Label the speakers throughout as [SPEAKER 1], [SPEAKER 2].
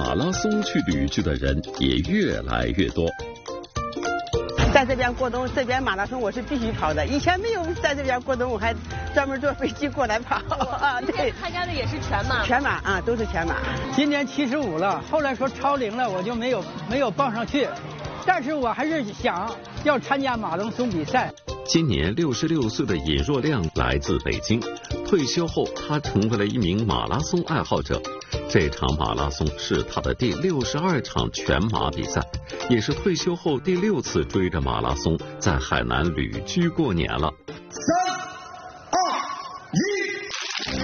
[SPEAKER 1] 马拉松去旅居的人也越来越多。
[SPEAKER 2] 在这边过冬，这边马拉松我是必须跑的。以前没有在这边过冬，我还专门坐飞机过来跑啊。对，
[SPEAKER 3] 参加的也是全马。
[SPEAKER 2] 全马啊，都是全马。
[SPEAKER 4] 今年75了，后来说超龄了，我就没有报上去。但是我还是想要参加马拉松比赛。
[SPEAKER 1] 今年66岁的尹若亮来自北京，退休后他成为了一名马拉松爱好者。这场马拉松是他的第62场全马比赛，也是退休后第6次追着马拉松在海南旅居过年了。3、2、1，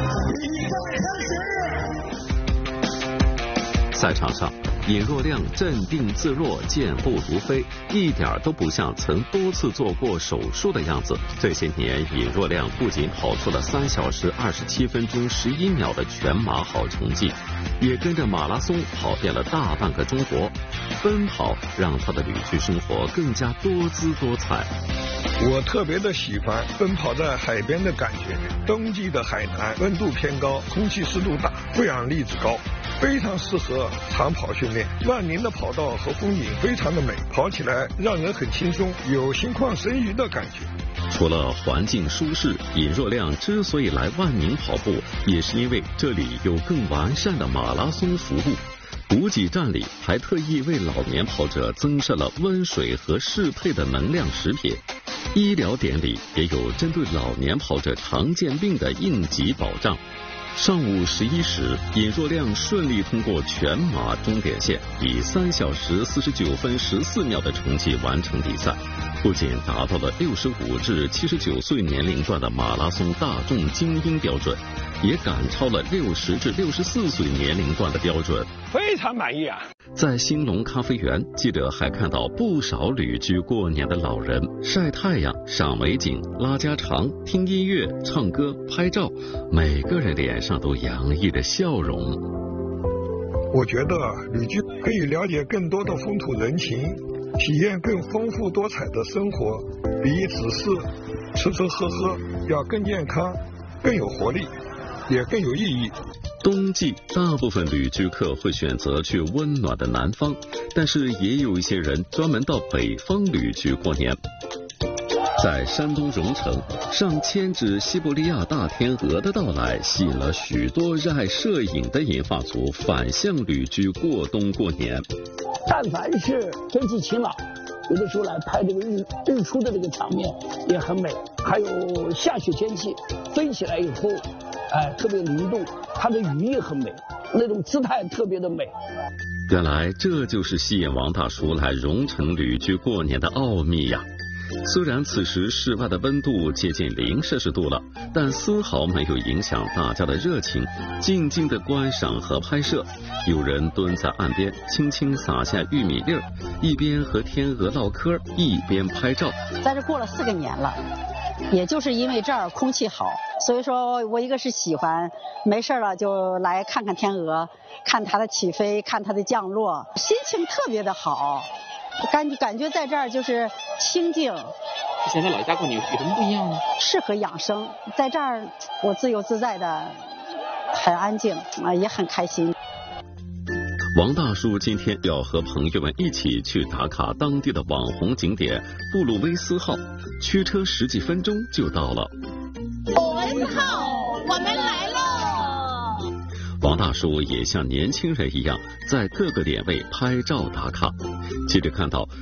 [SPEAKER 1] 赛场上，尹若亮镇定自若，健步如飞，一点都不像曾多次做过手术的样子。这些年，尹若亮不仅跑出了3小时27分钟11秒的全马好成绩，也跟着马拉松跑遍了大半个中国。奔跑让他的旅居生活更加多姿多彩。
[SPEAKER 5] 我特别的喜欢奔跑在海边的感觉。冬季的海南温度偏高，空气湿度大，负氧粒子高，非常适合长跑训练。万宁的跑道和风景非常的美，跑起来让人很轻松，有心旷神怡的感觉。
[SPEAKER 1] 除了环境舒适，尹若亮之所以来万宁跑步，也是因为这里有更完善的马拉松服务。补给站里还特意为老年跑者增设了温水和适配的能量食品。医疗点里也有针对老年跑者常见病的应急保障。上午11时，尹若亮顺利通过全马终点线，以3小时49分14秒的成绩完成比赛，不仅达到了65至79岁年龄段的马拉松大众精英标准，也赶超了60至64岁年龄段的标准，
[SPEAKER 5] 非常满意啊！
[SPEAKER 1] 在兴隆咖啡园，记者还看到不少旅居过年的老人晒太阳、赏美景、拉家常、听音乐、唱歌、拍照，每个人脸上都洋溢着笑容。
[SPEAKER 5] 我觉得旅居可以了解更多的风土人情，体验更丰富多彩的生活，比只是吃吃喝喝要更健康、更有活力，也更有意义。
[SPEAKER 1] 冬季，大部分旅居客会选择去温暖的南方，但是也有一些人专门到北方旅居过年。在山东荣成，上千只西伯利亚大天鹅的到来，吸引了许多热爱摄影的银发族返乡旅居过冬过年。
[SPEAKER 6] 但凡是天气晴朗，有的时候来拍这个日出的这个场面也很美。还有下雪天气，飞起来以后，特别灵动，它的羽翼很美，那种姿态特别的美。
[SPEAKER 1] 原来这就是吸引王大叔来荣成旅居过年的奥秘呀！虽然此时室外的温度接近0摄氏度了，但丝毫没有影响大家的热情，静静的观赏和拍摄。有人蹲在岸边，轻轻撒下玉米粒儿，一边和天鹅唠嗑，一边拍照。
[SPEAKER 7] 在这过了4个年了，也就是因为这儿空气好，所以说我一个是喜欢，没事了就来看看天鹅，看它的起飞，看它的降落，心情特别的好。感觉在这儿就是清静。
[SPEAKER 8] 之前在老家过年有什么不一样呢？
[SPEAKER 7] 适合养生，在这儿我自由自在的，很安静啊，也很开心。
[SPEAKER 1] 王大叔今天要和朋友们一起去打卡当地的网红景点布鲁威斯号，驱车10几分钟就到了。
[SPEAKER 3] 布鲁威斯号，我们来喽！
[SPEAKER 1] 王大叔也像年轻人一样，在各个点位拍照打卡。记者看到